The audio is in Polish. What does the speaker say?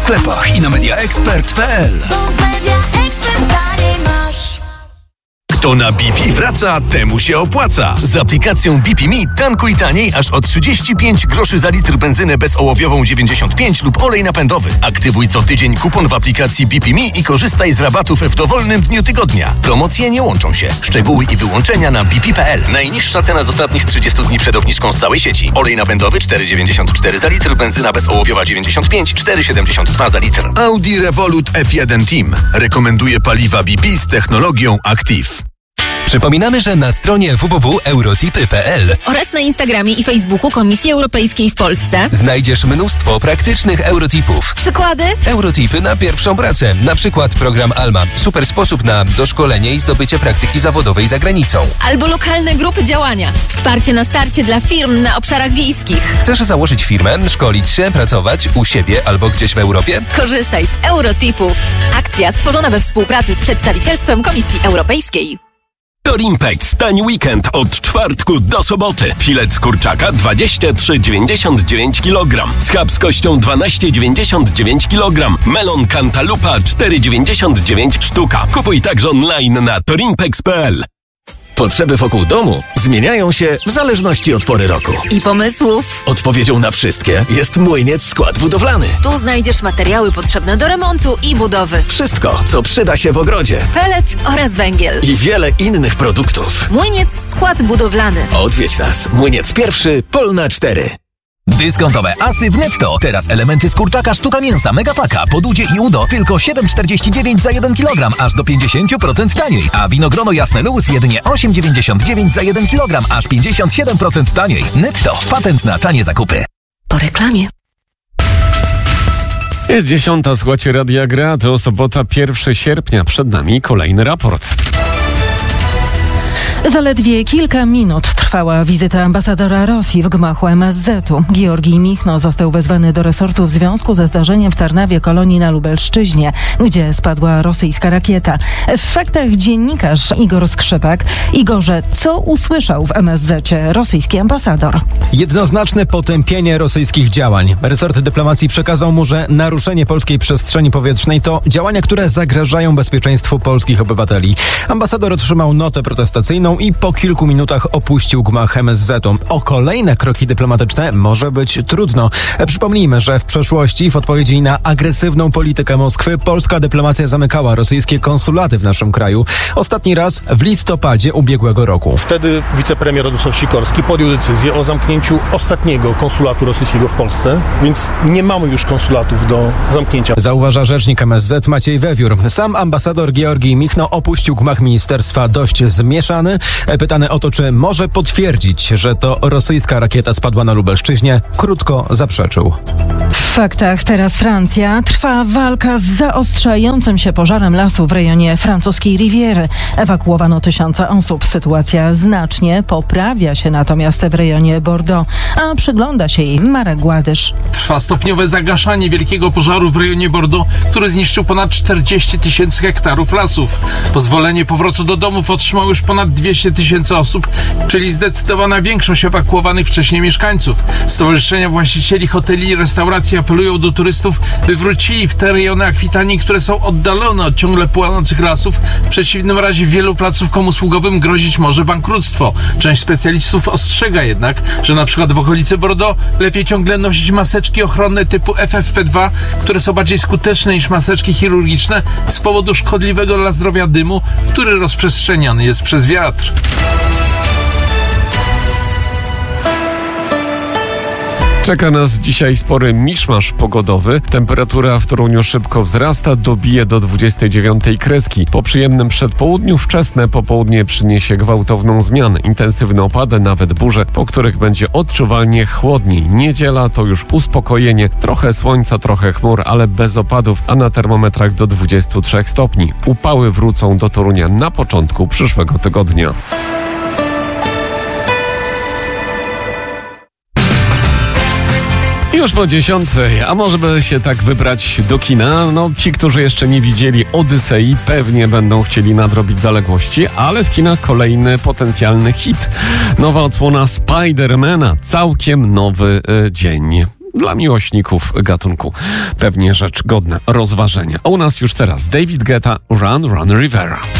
sklepach i na mediaexpert.pl. Kto na BP wraca, temu się opłaca. Z aplikacją BP Me tankuj taniej aż o 35 groszy za litr benzynę bezołowiową 95 lub olej napędowy. Aktywuj co tydzień kupon w aplikacji BP Me i korzystaj z rabatów w dowolnym dniu tygodnia. Promocje nie łączą się. Szczegóły i wyłączenia na bp.pl. Najniższa cena z ostatnich 30 dni przed obniżką z całej sieci. Olej napędowy 4,94 za litr, benzyna bezołowiowa 95, 4,72 za litr. Audi Revolut F1 Team rekomenduje paliwa BP z technologią Active. Przypominamy, że na stronie www.eurotipy.pl oraz na Instagramie i Facebooku Komisji Europejskiej w Polsce znajdziesz mnóstwo praktycznych eurotipów. Przykłady? Eurotipy na pierwszą pracę. Na przykład program Alma. Super sposób na doszkolenie i zdobycie praktyki zawodowej za granicą. Albo lokalne grupy działania. Wsparcie na starcie dla firm na obszarach wiejskich. Chcesz założyć firmę, szkolić się, pracować u siebie albo gdzieś w Europie? Korzystaj z eurotipów. Akcja stworzona we współpracy z przedstawicielstwem Komisji Europejskiej. Torimpex, tani weekend od czwartku do soboty. Filet z kurczaka 23,99 kg. Schab z kością 12,99 kg. Melon Cantalupa 4,99 sztuka. Kupuj także online na torimpex.pl. Potrzeby wokół domu zmieniają się w zależności od pory roku. I pomysłów. Odpowiedzią na wszystkie jest Młyniec Skład Budowlany. Tu znajdziesz materiały potrzebne do remontu i budowy. Wszystko, co przyda się w ogrodzie. Pelet oraz węgiel. I wiele innych produktów. Młyniec Skład Budowlany. Odwiedź nas. Młyniec 1, Polna 4. Dyskontowe asy w Netto. Teraz elementy z kurczaka sztuka mięsa Megapaka, podudzie i udo tylko 7,49 za 1 kg, aż do 50% taniej. A winogrono jasne Luz jedynie 8,99 za 1 kg, aż 57% taniej. Netto. Patent na tanie zakupy. Po reklamie. Jest 10, słuchajcie Radia Gra, to sobota 1 sierpnia. Przed nami kolejny raport. Zaledwie kilka minut trwała wizyta ambasadora Rosji w gmachu MSZ-u. Georgij Michno został wezwany do resortu w związku ze zdarzeniem w Tarnawie, kolonii na Lubelszczyźnie, gdzie spadła rosyjska rakieta. W faktach dziennikarz Igor Skrzypek. Igorze, co usłyszał w MSZ-cie rosyjski ambasador? Jednoznaczne potępienie rosyjskich działań. Resort dyplomacji przekazał mu, że naruszenie polskiej przestrzeni powietrznej to działania, które zagrażają bezpieczeństwu polskich obywateli. Ambasador otrzymał notę protestacyjną i po kilku minutach opuścił gmach MSZ-u. O kolejne kroki dyplomatyczne może być trudno. Przypomnijmy, że w przeszłości w odpowiedzi na agresywną politykę Moskwy polska dyplomacja zamykała rosyjskie konsulaty w naszym kraju. Ostatni raz w listopadzie ubiegłego roku. Wtedy wicepremier Radosław Sikorski podjął decyzję o zamknięciu ostatniego konsulatu rosyjskiego w Polsce, więc nie mamy już konsulatów do zamknięcia. Zauważa rzecznik MSZ Maciej Wewiór. Sam ambasador Georgij Michno opuścił gmach ministerstwa dość zmieszany. Pytany o to, czy może potwierdzić, że to rosyjska rakieta spadła na Lubelszczyźnie, krótko zaprzeczył. W faktach teraz Francja. Trwa walka z zaostrzającym się pożarem lasu w rejonie francuskiej Riviery. Ewakuowano 1000 osób. Sytuacja znacznie poprawia się natomiast w rejonie Bordeaux, a przygląda się jej Marek Gładysz. Trwa stopniowe zagaszanie wielkiego pożaru w rejonie Bordeaux, który zniszczył ponad 40 000 hektarów lasów. Pozwolenie powrotu do domów otrzymało już ponad 200 000 osób, czyli zdecydowana większość ewakuowanych wcześniej mieszkańców. Stowarzyszenia właścicieli hoteli i restauracji apelują do turystów, by wrócili w te rejony Akwitanii, które są oddalone od ciągle płonących lasów. W przeciwnym razie wielu placówkom usługowym grozić może bankructwo. Część specjalistów ostrzega jednak, że na przykład w okolicy Bordeaux lepiej ciągle nosić maseczki ochronne typu FFP2, które są bardziej skuteczne niż maseczki chirurgiczne z powodu szkodliwego dla zdrowia dymu, który rozprzestrzeniany jest przez wiatr. Czeka nas dzisiaj spory miszmasz pogodowy. Temperatura w Toruniu szybko wzrasta, dobije do 29 kreski. Po przyjemnym przedpołudniu wczesne popołudnie przyniesie gwałtowną zmianę. Intensywne opady, nawet burze, po których będzie odczuwalnie chłodniej. Niedziela to już uspokojenie. Trochę słońca, trochę chmur, ale bez opadów, a na termometrach do 23 stopni. Upały wrócą do Torunia na początku przyszłego tygodnia. Już po 10, a może by się tak wybrać do kina? No, ci, którzy jeszcze nie widzieli Odysei, pewnie będą chcieli nadrobić zaległości, ale w kinach kolejny potencjalny hit. Nowa odsłona Spidermana, całkiem nowy dzień. dla miłośników gatunku pewnie rzecz godna rozważenia. A u nas już teraz David Guetta, Run, Run Rivera.